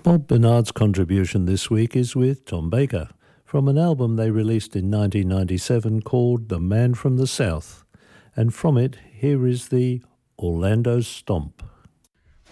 Bob Bernard's contribution this week is with Tom Baker from an album they released in 1997 called The Man from the South, and from it here is the Orlando Stomp.